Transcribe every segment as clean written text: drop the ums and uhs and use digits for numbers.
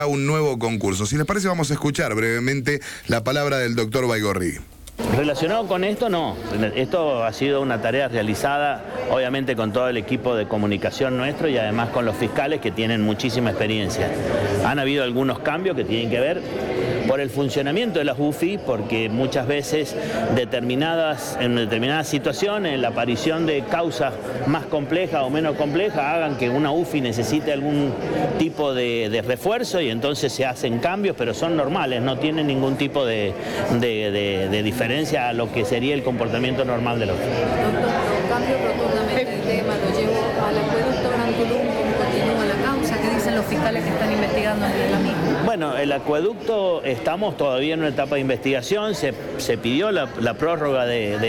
a un nuevo concurso. Si les parece, vamos a escuchar brevemente la palabra del doctor Baigorri. Relacionado con esto, no. Esto ha sido una tarea realizada, obviamente, con todo el equipo de comunicación nuestro y además con los fiscales que tienen muchísima experiencia. Han habido algunos cambios que tienen que ver por el funcionamiento de las UFI, porque muchas veces en determinadas situaciones, la aparición de causas más complejas o menos complejas hagan que una UFI necesite algún tipo de refuerzo y entonces se hacen cambios, pero son normales, no tienen ningún tipo de diferencia a lo que sería el comportamiento normal de la UFI. Doctor, cambio rotundamente el tema, lo llevo al acueducto Gran Tulum, ¿cómo continúa la causa? ¿Qué dicen los fiscales que están investigando en la misma? Bueno, el acueducto estamos todavía en una etapa de investigación, se pidió la prórroga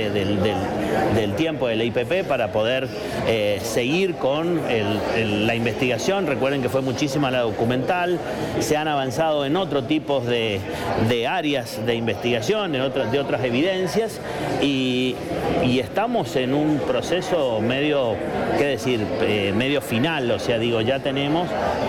del tiempo de la IPP para poder seguir con la investigación. Recuerden que fue muchísima la documental, se han avanzado en otro tipo de áreas de investigación, de otras evidencias y estamos en un proceso medio final, o sea, ya tenemos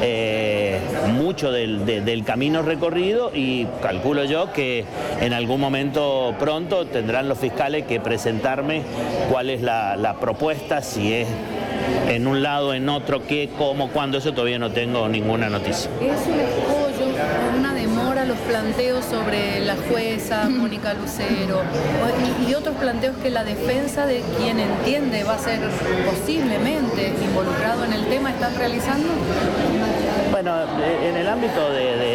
mucho del camino recorrido y calculo yo que en algún momento pronto tendrán los fiscales que presentarme cuál es la propuesta, si es en un lado, en otro, qué, cómo, cuándo, eso todavía no tengo ninguna noticia. ¿Es un escollo, una demora los planteos sobre la jueza Mónica Lucero y otros planteos que la defensa de quien entiende va a ser posiblemente involucrado en el tema están realizando? Bueno, en el ámbito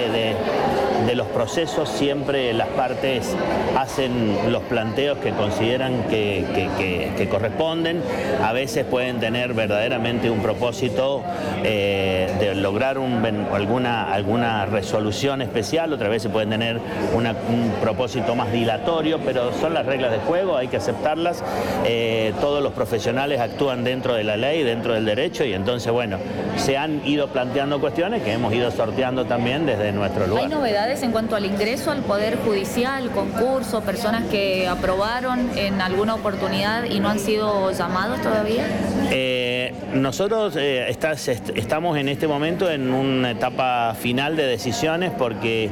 de los procesos siempre las partes hacen los planteos que consideran que corresponden. A veces pueden tener verdaderamente un propósito de lograr alguna resolución especial, otras veces pueden tener un propósito más dilatorio, pero son las reglas de juego, hay que aceptarlas. Todos los profesionales actúan dentro de la ley, dentro del derecho, y entonces, bueno, se han ido planteando cuestiones que hemos ido sorteando también desde nuestro lugar. ¿Hay novedades en cuanto al ingreso al Poder Judicial, concurso, personas que aprobaron en alguna oportunidad y no han sido llamados todavía? Nosotros estamos en este momento en una etapa final de decisiones porque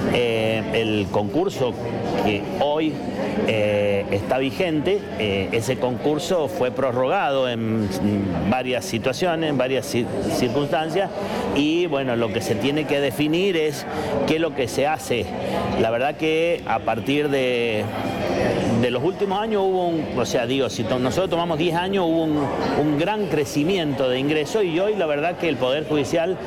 el concurso que hoy está vigente, ese concurso fue prorrogado en varias situaciones, en varias circunstancias y bueno, lo que se tiene que definir es qué es lo que se hace. La verdad que a partir de los últimos años si nosotros tomamos 10 años, hubo un gran crecimiento de ingresos y hoy la verdad que el Poder Judicial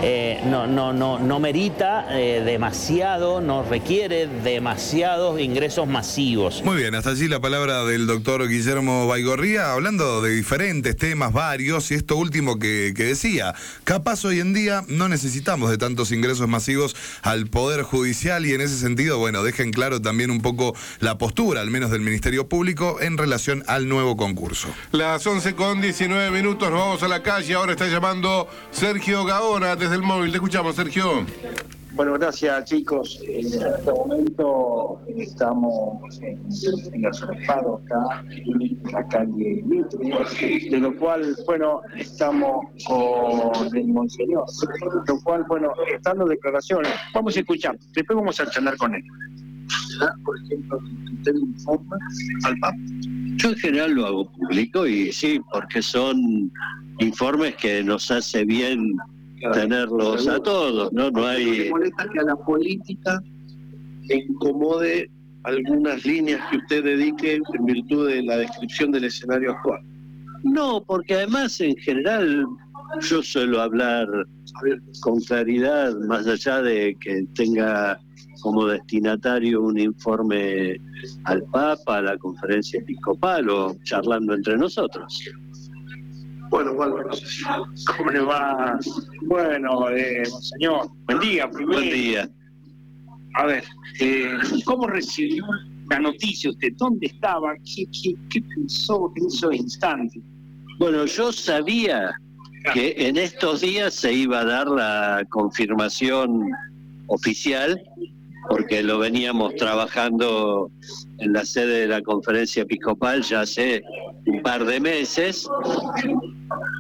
no merita demasiado, no requiere demasiados ingresos masivos. Muy bien, hasta allí la palabra del doctor Guillermo Baigorria, hablando de diferentes temas varios y esto último que decía, capaz hoy en día no necesitamos de tantos ingresos masivos al Poder Judicial y en ese sentido, bueno, dejen claro también un poco la postura, al menos del Ministerio Público, en relación al nuevo concurso. Las 11:19, nos vamos a la calle, ahora está llamando Sergio Gaona desde el móvil, te escuchamos, Sergio. Bueno, gracias chicos. En este momento estamos en el Zarpado, acá en la calle Mitre, de lo cual, bueno, estamos con el Monseñor, de lo cual, bueno, están las declaraciones. Vamos a escuchar, después vamos a charlar con él. Por ejemplo, usted informa al Papa. Yo en general lo hago público y sí, porque son informes que nos hace bien tenerlos a todos, ¿no? No hay... ¿Me molesta que a la política le incomode algunas líneas que usted dedique en virtud de la descripción del escenario actual? No, porque además en general yo suelo hablar con claridad, más allá de que tenga como destinatario un informe al Papa, a la Conferencia Episcopal o charlando entre nosotros. Bueno, ¿cómo le va? Bueno, señor, buen día primero. Buen día. A ver, ¿cómo recibió la noticia usted? ¿Dónde estaba? ¿Qué pensó en ese instante? Bueno, yo sabía que en estos días se iba a dar la confirmación oficial, porque lo veníamos trabajando en la sede de la Conferencia Episcopal ya hace un par de meses,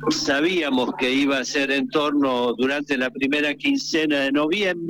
sabíamos que iba a ser en torno durante la primera quincena de noviembre.